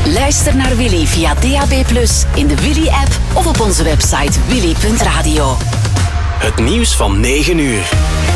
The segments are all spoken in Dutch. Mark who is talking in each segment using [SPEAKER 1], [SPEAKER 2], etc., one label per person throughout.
[SPEAKER 1] Luister naar Willy via DAB+, in de Willy-app of op onze website willy.radio.
[SPEAKER 2] Het nieuws van 9 uur.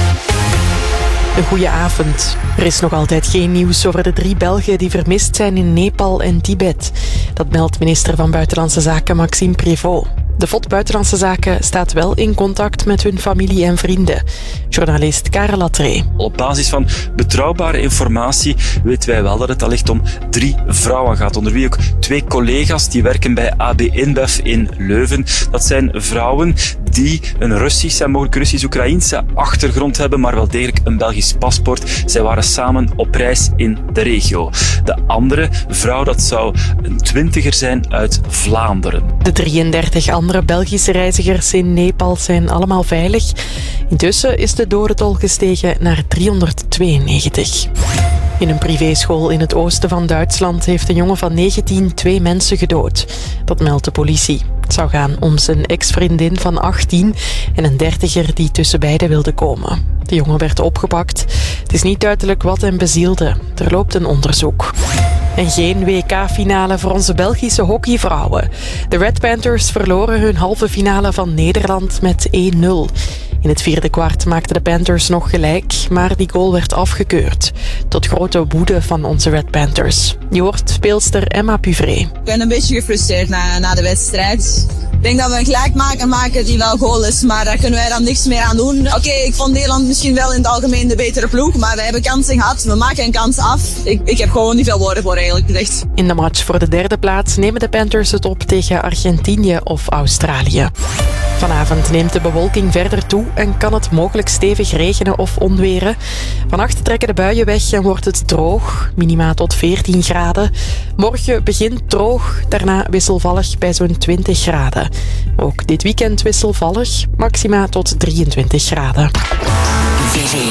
[SPEAKER 3] Een goede avond. Er is nog altijd geen nieuws over de 3 Belgen die vermist zijn in Nepal en Tibet. Dat meldt minister van Buitenlandse Zaken Maxime Prévost. De FOD Buitenlandse Zaken staat wel in contact met hun familie en vrienden. Journalist Karel Latree.
[SPEAKER 4] Op basis van betrouwbare informatie weten wij wel dat het allicht om 3 vrouwen gaat. Onder wie ook 2 collega's die werken bij AB InBev in Leuven. Dat zijn vrouwen die een Russische en mogelijk Russisch-Oekraïense achtergrond hebben, maar wel degelijk een Belgisch paspoort. Zij waren samen op reis in de regio. De andere vrouw, dat zou een 20er zijn uit Vlaanderen.
[SPEAKER 3] De 33 andere Belgische reizigers in Nepal zijn allemaal veilig. Intussen is de dodentol gestegen naar 392. In een privéschool in het oosten van Duitsland heeft een jongen van 19 2 mensen gedood. Dat meldt de politie. Het zou gaan om zijn ex-vriendin van 18 en een 30er die tussen beiden wilde komen. De jongen werd opgepakt. Het is niet duidelijk wat hem bezielde. Er loopt een onderzoek. En geen WK-finale voor onze Belgische hockeyvrouwen. De Red Panthers verloren hun halve finale van Nederland met 1-0. In het 4e kwart maakten de Panthers nog gelijk, maar die goal werd afgekeurd. Tot grote woede van onze Red Panthers. Je hoort speelster Emma Puvré.
[SPEAKER 5] Ik ben een beetje gefrustreerd na de wedstrijd. Ik denk dat we een gelijkmaker maken die wel goal is, maar daar kunnen wij dan niks meer aan doen. Oké, ik vond Nederland misschien wel in het algemeen de betere ploeg, maar we hebben kansen gehad. We maken een kans af. Ik heb gewoon niet veel woorden voor, eigenlijk gezegd.
[SPEAKER 3] In de match voor de 3e plaats nemen de Panthers het op tegen Argentinië of Australië. Vanavond neemt de bewolking verder toe en kan het mogelijk stevig regenen of onweren. Vannacht trekken de buien weg en wordt het droog, minima tot 14 graden. Morgen begint droog, daarna wisselvallig bij zo'n 20 graden. Ook dit weekend wisselvallig, maxima tot 23 graden.
[SPEAKER 1] Willy.